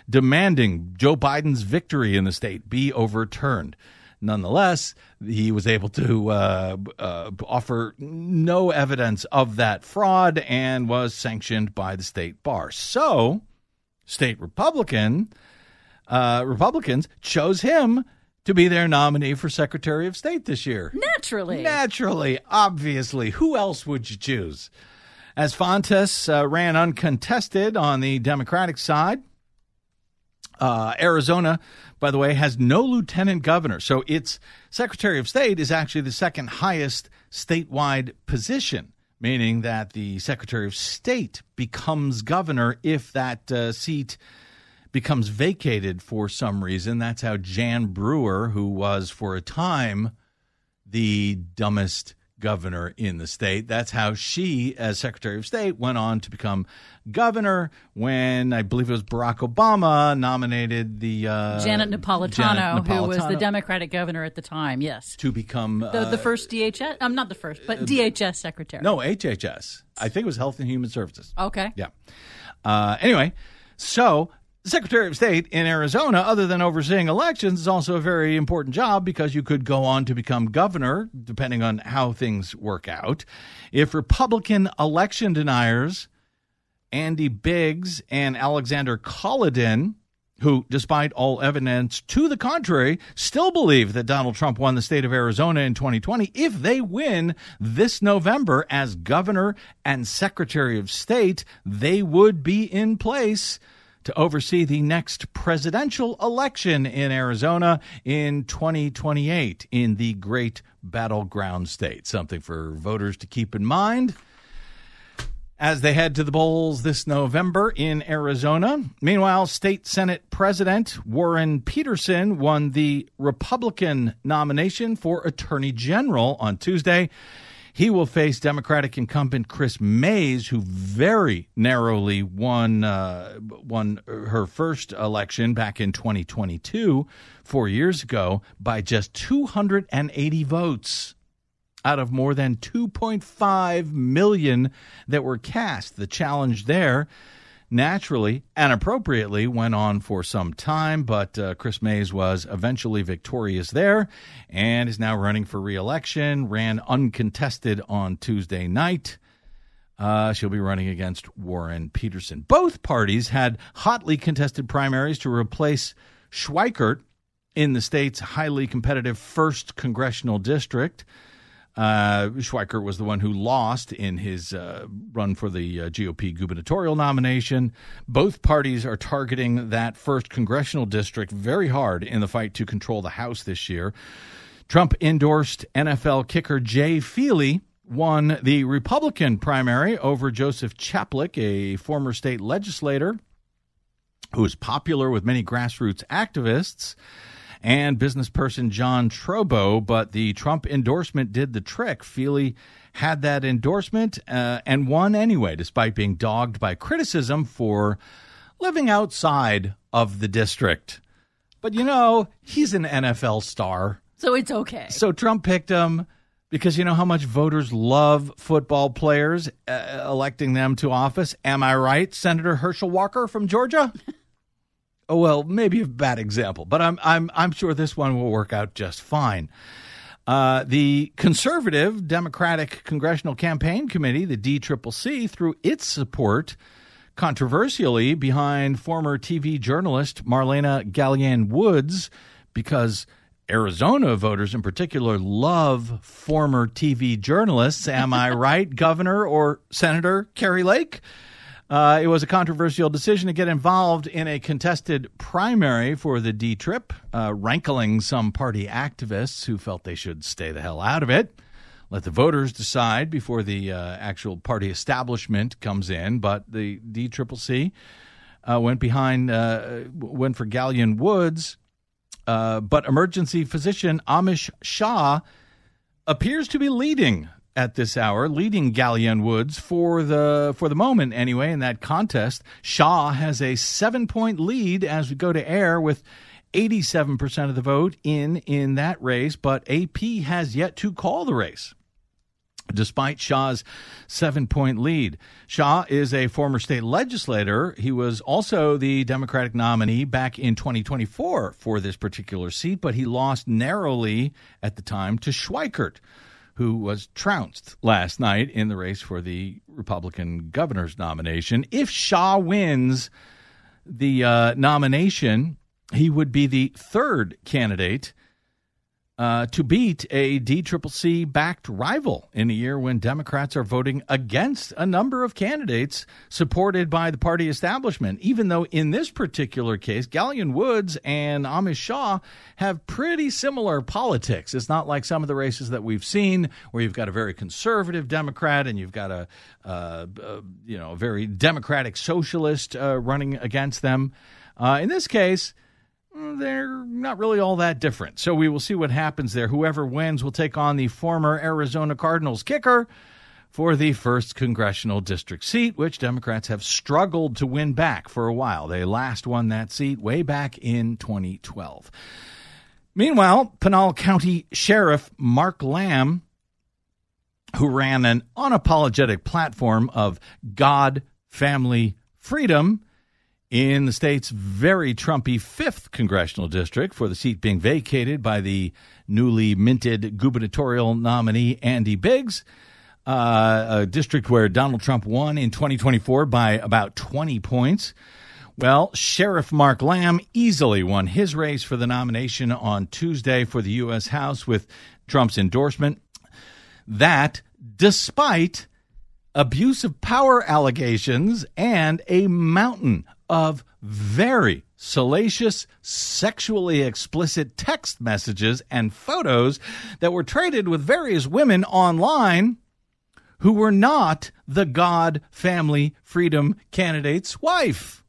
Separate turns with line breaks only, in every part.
demanding Joe Biden's victory in the state be overturned. Nonetheless, he was able to offer no evidence of that fraud and was sanctioned by the state bar. So, state Republicans chose him to be their nominee for Secretary of State this year. Naturally, obviously. Who else would you choose? As Fontes ran uncontested on the Democratic side, Arizona, by the way, has no lieutenant governor. So its Secretary of State is actually the second highest statewide position, meaning that the Secretary of State becomes governor if that seat becomes vacated for some reason. That's how Jan Brewer, who was for a time the dumbest governor in the state, that's how she, as Secretary of State, went on to become governor when I believe it was Barack Obama nominated the
Janet Napolitano, who was the Democratic governor at the time, yes.
To become
the first DHS, not the first, but DHS secretary.
No, HHS. I think it was Health and Human Services.
Okay.
Yeah. Anyway, so the Secretary of State in Arizona, other than overseeing elections, is also a very important job because you could go on to become governor, depending on how things work out. If Republican election deniers Andy Biggs and Alexander Collodin, who, despite all evidence to the contrary, still believe that Donald Trump won the state of Arizona in 2020, if they win this November as governor and Secretary of State, they would be in place to oversee the next presidential election in Arizona in 2028 in the great battleground state. Something for voters to keep in mind as they head to the polls this November in Arizona. Meanwhile, State Senate President Warren Peterson won the Republican nomination for Attorney General on Tuesday. He will face Democratic incumbent Chris Mays, who very narrowly won her first election back in 2022, 4 years ago, by just 280 votes out of more than 2.5 million that were cast. The challenge there, naturally and appropriately, went on for some time, but Chris Mays was eventually victorious there and is now running for re-election, ran uncontested on Tuesday night. She'll be running against Warren Peterson. Both parties had hotly contested primaries to replace Schweikert in the state's highly competitive 1st Congressional District. Schweikert was the one who lost in his run for the GOP gubernatorial nomination. Both parties are targeting that 1st Congressional District very hard in the fight to control the House this year. Trump-endorsed NFL kicker Jay Feely won the Republican primary over Joseph Chaplik, a former state legislator who is popular with many grassroots activists, and business person John Trobo, but the Trump endorsement did the trick. Feely had that endorsement and won anyway, despite being dogged by criticism for living outside of the district. But, you know, he's an NFL star.
So it's okay.
So Trump picked him because you know how much voters love football players, electing them to office. Am I right, Senator Herschel Walker from Georgia? Oh, well, maybe a bad example, but I'm sure this one will work out just fine. The conservative Democratic Congressional Campaign Committee, the DCCC, threw its support controversially behind former TV journalist Marlena Gallienne-Woods because Arizona voters in particular love former TV journalists. Am I right, Governor or Senator Kari Lake? It was a controversial decision to get involved in a contested primary for the D-Trip, rankling some party activists who felt they should stay the hell out of it. Let the voters decide before the actual party establishment comes in. But the DCCC went for Gallienne-Woods. But emergency physician Amish Shah appears to be leading at this hour, leading Gallienne-Woods for the moment anyway in that contest. Shah has a 7-point lead as we go to air with 87% of the vote in that race, but AP has yet to call the race. despite Shah's 7-point lead. Shah is a former state legislator. He was also the Democratic nominee back in 2024 for this particular seat, but he lost narrowly at the time to Schweikert, who was trounced last night in the race for the Republican governor's nomination. If Shah wins the nomination, he would be the third candidate to beat a DCCC-backed rival in a year when Democrats are voting against a number of candidates supported by the party establishment, even though in this particular case, Gallion Woods and Amish Shah have pretty similar politics. It's not like some of the races that we've seen where you've got a very conservative Democrat and you've got a very democratic socialist running against them. In this case, they're not really all that different. So we will see what happens there. Whoever wins will take on the former Arizona Cardinals kicker for the 1st congressional district seat, which Democrats have struggled to win back for a while. They last won that seat way back in 2012. Meanwhile, Pinal County Sheriff Mark Lamb, who ran an unapologetic platform of God, family, freedom, in the state's very Trumpy 5th congressional district for the seat being vacated by the newly minted gubernatorial nominee Andy Biggs, a district where Donald Trump won in 2024 by about 20 points. Well, Sheriff Mark Lamb easily won his race for the nomination on Tuesday for the U.S. House with Trump's endorsement. That, despite abuse of power allegations and a mountain of very salacious, sexually explicit text messages and photos that were traded with various women online who were not the God, family, freedom candidate's wife.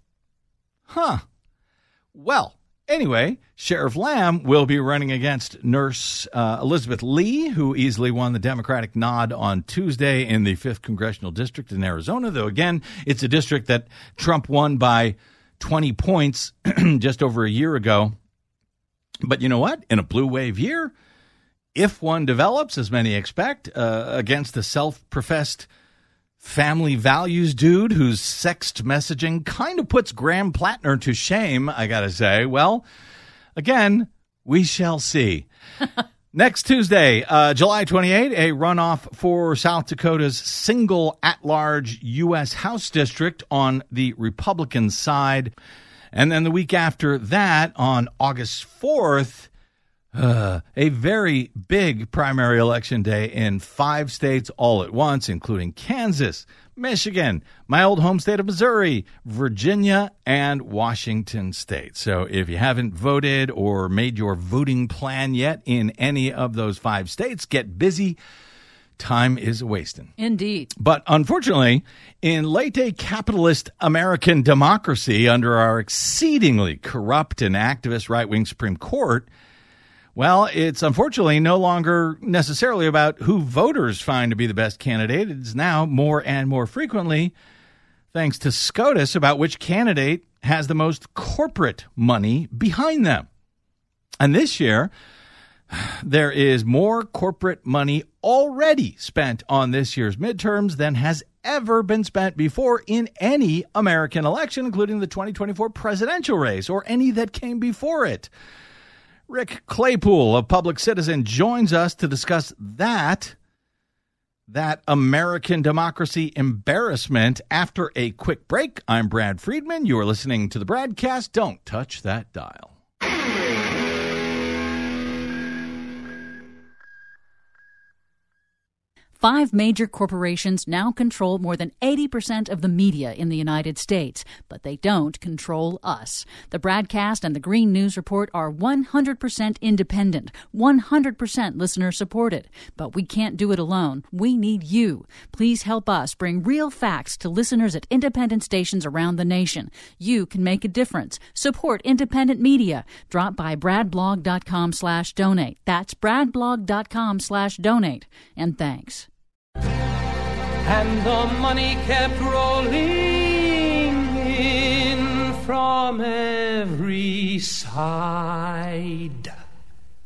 Well, anyway, Sheriff Lamb will be running against Nurse Elizabeth Lee, who easily won the Democratic nod on Tuesday in the 5th congressional district in Arizona, though, again, it's a district that Trump won by 20 points just over a year ago. But you know what? In a blue wave year, if one develops, as many expect, against the self-professed family values dude whose sext messaging kind of puts Graham Plattner to shame, I gotta say, well, again, we shall see. Next Tuesday, July 28, a runoff for South Dakota's single at-large U.S. House district on the Republican side. And then the week after that, on August 4th, a very big primary election day in 5 states all at once, including Kansas, Michigan, my old home state of Missouri, Virginia, and Washington State. So if you haven't voted or made your voting plan yet in any of those 5 states, get busy. Time is wasting.
Indeed.
But unfortunately, in late capitalist American democracy under our exceedingly corrupt and activist right-wing Supreme Court, well, it's unfortunately no longer necessarily about who voters find to be the best candidate. It's now more and more frequently, thanks to SCOTUS, about which candidate has the most corporate money behind them. And this year, there is more corporate money already spent on this year's midterms than has ever been spent before in any American election, including the 2024 presidential race or any that came before it. Rick Claypool of Public Citizen joins us to discuss that American democracy embarrassment after a quick break. I'm Brad Friedman. You are listening to the Bradcast. Don't touch that dial.
5 major corporations now control more than 80% of the media in the United States, but they don't control us. The Bradcast and the Green News Report are 100% independent, 100% listener-supported. But we can't do it alone. We need you. Please help us bring real facts to listeners at independent stations around the nation. You can make a difference. Support independent media. Drop by bradblog.com/donate. That's bradblog.com/donate. And thanks.
And the money kept rolling in from every side.